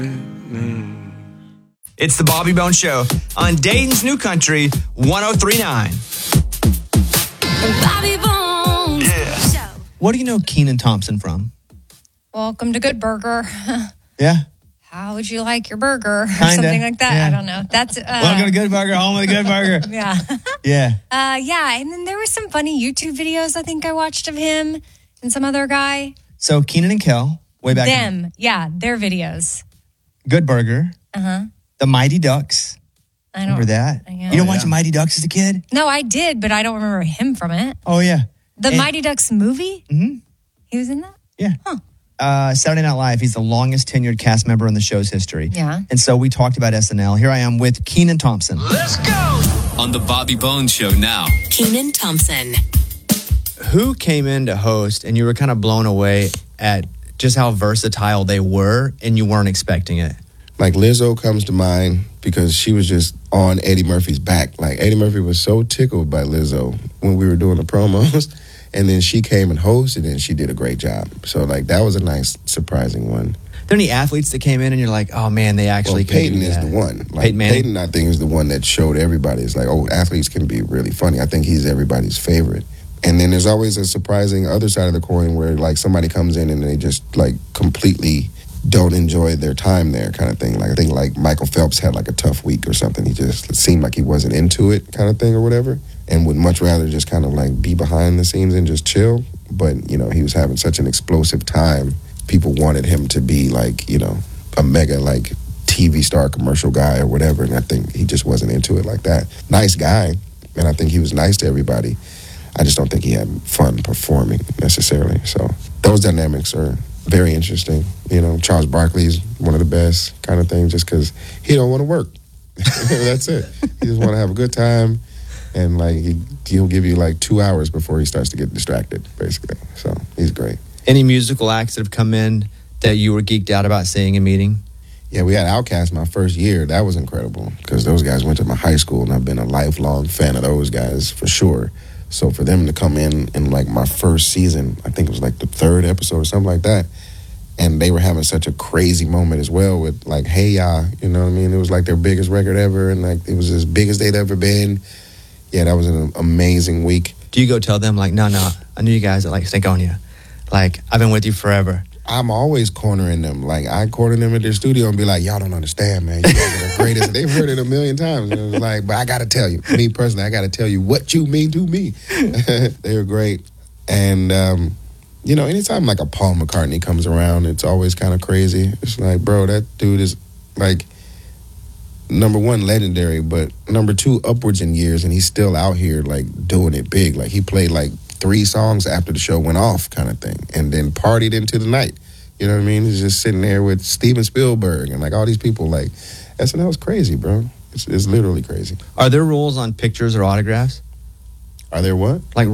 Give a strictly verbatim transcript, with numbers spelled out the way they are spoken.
It's the Bobby Bones Show on Dayton's New Country one oh three point nine. Bobby Bones Yeah. Show. What do you know Kenan Thompson from? Welcome to Good Burger. Yeah. How would you like your burger? Or Kinda, something like that. yeah. I don't know. That's uh, Welcome to Good Burger, home of the Good Burger. yeah. Yeah. Uh, yeah, and then there was some funny YouTube videos I think I watched of him and some other guy. So Kenan and Kel, way back in Them. Yeah, their videos. Good Burger, Uh-huh. the Mighty Ducks. I don't Remember that? I know. You don't Oh, watch yeah. the Mighty Ducks as a kid? No, I did, but I don't remember him from it. Oh, yeah. The And- Mighty Ducks movie? Mm-hmm. He was in that? Yeah. Uh, Saturday Night Live, he's the longest tenured cast member in the show's history. Yeah. And so we talked about S N L. Here I am with Kenan Thompson. Let's go! On the Bobby Bones Show now. Kenan Thompson. Who came in to host and you were kind of blown away at just how versatile they were and you weren't expecting it? Like Lizzo comes to mind because she was just on Eddie Murphy's back. Like Eddie Murphy was so tickled by Lizzo when we were doing the promos. And then she came and hosted and she did a great job. So like that was a nice, surprising one. Are there any athletes that came in and you're like, oh man, they actually Well, can Peyton do is that? the one. Like Peyton Manning? Peyton, I think, is the one that showed everybody. It's like, oh, athletes can be really funny. I think he's everybody's favorite. And then there's always a surprising other side of the coin where like somebody comes in and they just like completely don't enjoy their time there kind of thing. Like I think like Michael Phelps had like a tough week or something. He just it seemed like he wasn't into it kind of thing or whatever, and would much rather just kind of like be behind the scenes and just chill. But, you know, he was having such an explosive time. People wanted him to be like, you know, a mega like T V star commercial guy or whatever. And I think he just wasn't into it like that. Nice guy. And I think he was nice to everybody. I just don't think he had fun performing necessarily. So those dynamics are very interesting. You know, Charles Barkley's one of the best kind of thing just because he don't want to work. That's it. He just want to have a good time. And like he, he'll give you like two hours before he starts to get distracted, basically. So he's great. Any musical acts that have come in that you were geeked out about seeing and meeting? Yeah, we had Outkast my first year. That was incredible because those guys went to my high school, and I've been a lifelong fan of those guys for sure. So for them to come in in like my first season, I think it was like the third episode or something like that, and they were having such a crazy moment as well with like Hey Ya, you know what I mean? It was like their biggest record ever, and like it was as big as they'd ever been. Yeah, that was an amazing week. Do you go tell them like, no, no, I knew you guys that like Stankonia. Like, I've been with you forever. I'm always cornering them. Like, I corner them at their studio and be like, y'all don't understand, man. You guys are the greatest. They've heard it a million times. And it was like, but I got to tell you, me personally, I got to tell you what you mean to me. They were great. And, um, you know, anytime like a Paul McCartney comes around, it's always kind of crazy. It's like, bro, that dude is like, number one, legendary, but number two, upwards in years, and he's still out here like doing it big. Like he played like three songs after the show went off kind of thing, and then partied into the night. You know what I mean? He's just sitting there with Steven Spielberg and like all these people. Like S N L is crazy, bro. It's, it's literally crazy. Are there rules on pictures or autographs? Are there what? Like